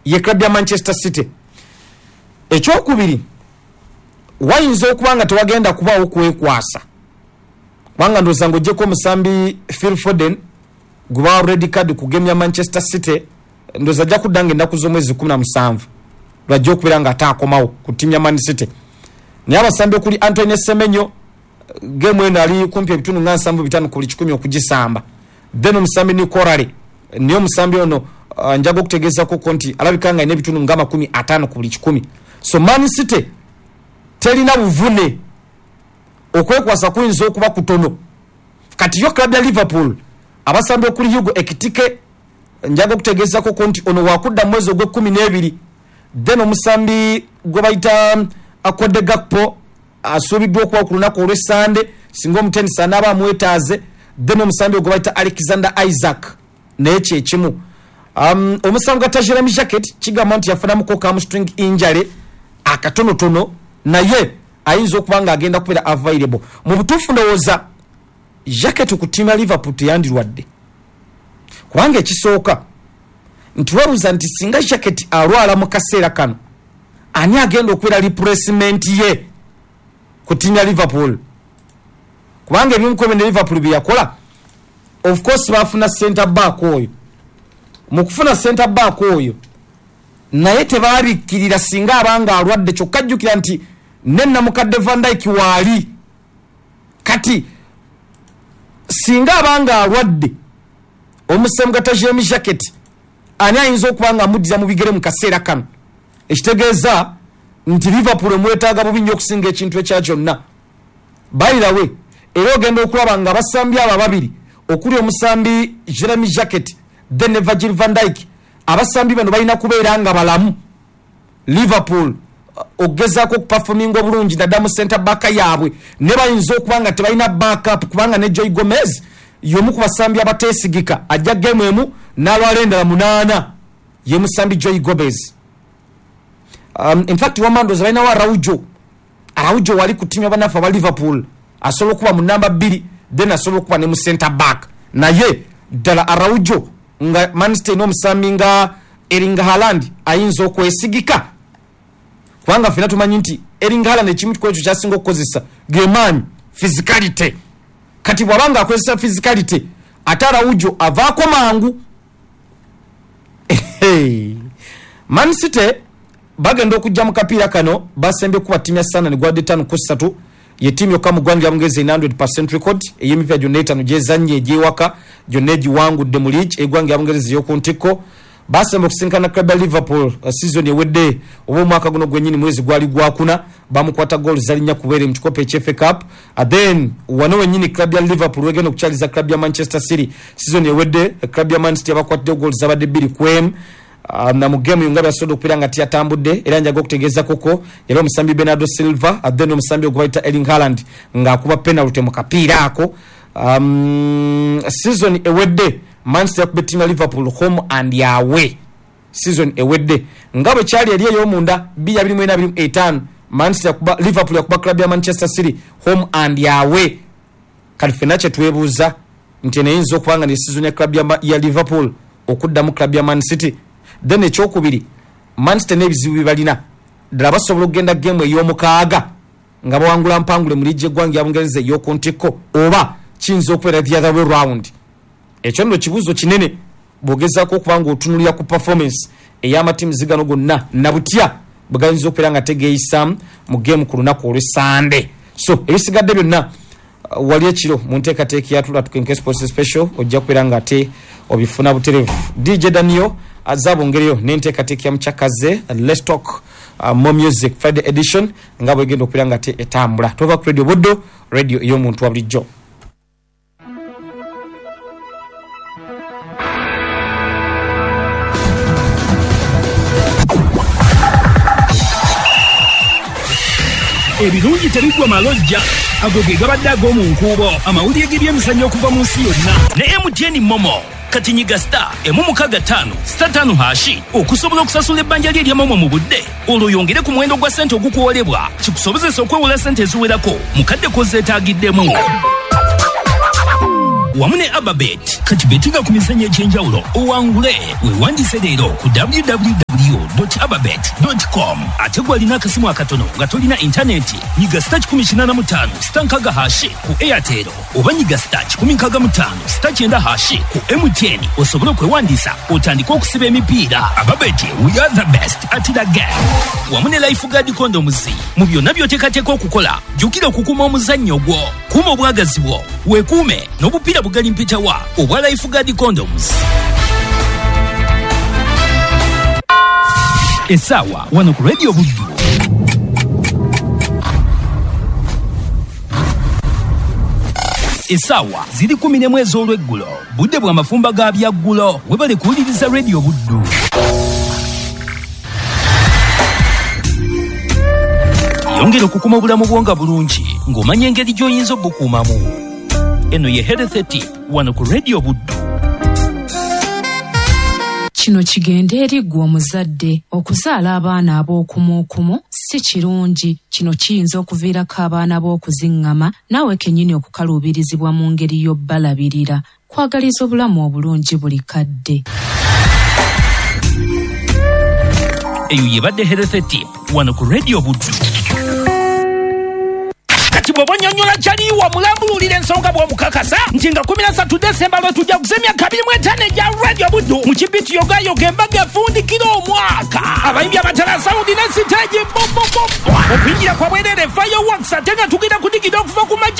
ye club ya Manchester City. Ekyokubiri wayinza okuba nga tewagenda kubaawo kwekwasa kubanga ndowooza ng'oggyeko omusambi Phil Foden guba red card ku game ya Manchester City ndowooza ajja kuddanga ennaku z'omwezi 17 lwajja okubeera nga ataakomawo ku ttiimu ya Man City. Naye abasambi okuli Anthony Semenyo game eno ali kumpi ebitundu nga 75 ku 100 okugisamba. Then omusambi Nicolare niyo omusambi ono njaga okutegeezako ko nti alabika nga alina ebitundu nga 50 ku 100. So Man City telina buvune okwekwasa kuyinza okuba kutono. Kati yo club ya Liverpool abasambi okuli Hugo Ekitike njaga okutegeezako ko nti ono wakudda mwezi ogwe12. Then omusambi gwe bayita Akode Gakpo asubiddwa okuba ku lunaku olw'Essande singa omutenisi anaaba amwetaaze. Then omusambi gwe bayita Alexander Isaac naye kyekimu. Omusambi gwa Jeremy Jacket kigamba nti yafunamuko hamstring injury akatonotono naye ayinza okuba nga agenda kubeera available. Mu butuufu ndowooza Jacket ku ttiimu ya Liverpool teyandirwadde kubanga ekisooka nti weebuuza nti singa Jacket alwala mu kaseera kano ani agenda okubeera replacement ye ku ttiimu ya Liverpool kubanga ebimu ku ebyo ne Liverpool bye yakola. Of course bafuna center back oyo, mu kufuna center back oyo naye tebabikkirira singa abanga alwadde kyokka jjukira nti nenna mukadde Van Dijk waali kati singa abanga alwadde omusembwa Jeremy Jacket ani ayinza okuba nga amuddiza mu bigere mu kaseera kano. Ekitegeeza nti Liverpool emwetaaga bubi nnyo okusinga ekintu ekya kyonna. By the way era ogenda okulaba nga abasambi abo babiri okuli omusambi Jeremy Jacket then Virgil van Dijk abasambi bano balina kubeera nga balamu. Liverpool ogezaako okuperforminga obulungi naddala mu center back yaabwe ne bayinza okuba nga tebalina backup kubanga ne Joy Gomez y'omu ku basambi abateesigika ajja game emu n'alwala endala 8 ye musambi Joy Gomez. In fact wamandoza balina wa Araujo wali ku ttiimu y'abanafu aba Liverpool asobola okuba mu namba 2 then asobola okuba ne mu center back naye ddala Araujo nga Man City n'omusambi nga Erling Haaland ayinza okwesigika kubanga fena tumanyi nti Erling Haaland ekimu kwekyo kyasinga okukozesa gemaanyi physicality. Kati bwabanga akozesa physicality ate Araujo avaako mangu. Man City bagenda okujja mu kapiira kano basembye kuba ttiimu ya Sunderland gwa 5-3 ye ttiimu yokka mu ggwanga yabungeze 100% record ey'emipiira gyonna 5 gyezannye egyewaka gyonna egiwangudde mu league eggwanga yabungeze y'oku ntikko. Basemba okusinkana club ya Liverpool season ewedde oba omwaka guno gwennyini mwezi gwali gwakuna bamukwata goal zalinnya kubeera mu kikopo eky'FA Cup. Then wano wennyini club ya Liverpool wegenda okukyaliza club ya Manchester City season ewedde club ya Man City abakwatidde goal zabadde 2-1 na mu game yunga byasobola okubeera nga tiyatambudde era njaga okutegeeza koko era omusambi Bernardo Silva then omusambi ogwayita Erling Haaland ng'akuba penalty mu kapiira ako. Season ewedde Man City yakubba ttiimu ya Liverpool home and away. Season ewedde nga bwe kyali eri ey'omunda 2-25 Man City yakuba Liverpool yakuba club ya Manchester City home and away. Kati ffenna kye twebuuza nti eneyinza okuba nga ne season ya club ya Liverpool okuddamu club ya Man City. Then ekyokubiri Man City n'ebizibu bibalina ddala basobola okugenda game ey'omukaaga nga bawangula mpangule mu liigi eggwanga yabungereza ey'oku ntikko oba kiyinza okubeera the other way round. Ekyo nno kibuuzo kinene bw'ogezaako okuba nga otunulira ku performance ey'amatiimu zigano gonna na butya bwe gayinza okubeera nga tegeeyisaamu mu game ku lunaku olw'Essande. So ebisigadde byonna wali ekiro mu nteekateeka yatula tukenke sports special ojja kubeera nga ate obifuna buterevu. DJ Daniel azabongereyo n'enteekateeka ya mukyakaze Let's Talk More Music Friday edition nga bwegenda okubeera nga ate etambula. Tova ku radio Buddo, radio ey'omuntu wa bulijjo. Ebirungi tebiggwa malojja ago ge gabadde ag'omu nkuubo amawulire g'ebyemizannyo okuva mu nsi yonna ne MTN Momo kati nyiga *555# okusobola okusasula ebbanja lye erya Momo mu budde olwo yongere ku muwendo gwa ssente ogukuwolebwa kikusobozesa okwewola ssente eziwerako mu kadde k'ozeetaagiddemu. wamu ne Ababet kati betinga ku mizannyo egy'enjawulo owangule weewandise leero ku www.ababet.com ate gw'alina akasimu akatono nga tolina intaneti nyiga *85 stankaga hashi ku Airtel oba nyiga *15 *9 hashi ku MTN osobole okwewandiisa otandika okusiba emipiira. Ababet, we are the best at the game. Wamu ne Lifeguard condoms mu byonna by'oteekateeka okukola jjukira okukuuma omuzannyo gwo, kuuma obwagazi bwo, weekuume n'obupiira bugali mpitawa obwa Lifeguard condoms. Essaawa wano ku Radio Buddu. Essaawa ziri 11 ez'olweggulo, budde bwa mafumba ga byaggulo, webale kuwuliriza Radio Buddu. Yongera okukuma obulamu bwo nga bulungi ng'omanya engeri gy'oyinza obukuumamu. Eno ye Health Tip wano ku Radio Buddu. Kino kigenda eri ggwe omuzadde. Okuzaala abaana ab'okumuukumu si kirungi. Kino kiyinza okuviirako abaana b'okuziŋŋama naawe kennyini okukaluubirizibwa mu ngeri y'obbalabirira. Kwagaliza obulamu obulungi buli kadde. Eyo yebadde Health Tip wano ku Radio Buddu. Kati bw'obonyonnyola kyaliwa mulambululira ensonga bw'omukakasa nti nga 13 Desemba lwe tujja kuzemya 25 egya Radio Buddu mu kibiti yogayoga embaga efundikira omwaka. Abayimbi abatala sawundi ne siteegi okuyingira kwa bwerere fireworks ate nga tugenda kudigida okuva ku